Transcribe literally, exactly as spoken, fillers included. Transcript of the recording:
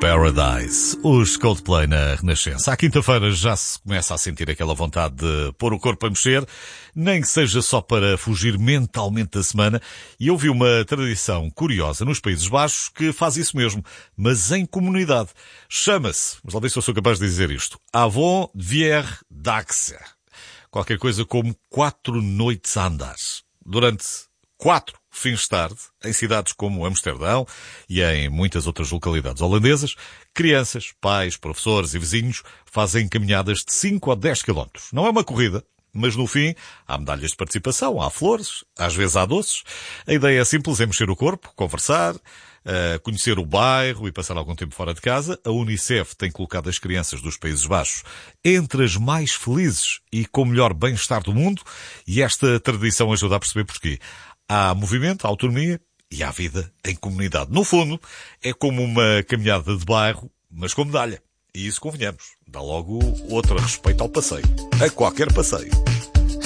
Paradise, os Coldplay na Renascença. À quinta-feira já se começa a sentir aquela vontade de pôr o corpo a mexer, nem que seja só para fugir mentalmente da semana. E eu vi uma tradição curiosa nos Países Baixos que faz isso mesmo, mas em comunidade. Chama-se, mas lá ver se eu sou capaz de dizer isto, Avond Vier Daxe. Qualquer coisa como quatro noites a andar. Durante quatro fins de tarde, em cidades como Amsterdão e em muitas outras localidades holandesas, crianças, pais, professores e vizinhos fazem caminhadas de cinco a dez quilómetros. Não é uma corrida, mas no fim há medalhas de participação, há flores, às vezes há doces. A ideia é simples, é mexer o corpo, conversar, conhecer o bairro e passar algum tempo fora de casa. A Unicef tem colocado as crianças dos Países Baixos entre as mais felizes e com o melhor bem-estar do mundo, e esta tradição ajuda a perceber porquê. Há movimento, há autonomia e há vida em comunidade. No fundo, é como uma caminhada de bairro, mas com medalha. E isso, convenhamos, dá logo outro respeito ao passeio. A qualquer passeio.